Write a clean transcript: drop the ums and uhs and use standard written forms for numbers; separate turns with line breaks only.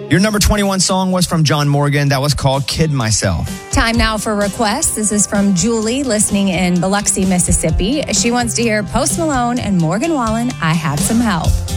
Your number 21 song was from John Morgan. That was called Kid Myself.
Time now for requests. This is from Julie, listening in Biloxi, Mississippi. She wants to hear Post Malone and Morgan Wallen, I Had Some Help.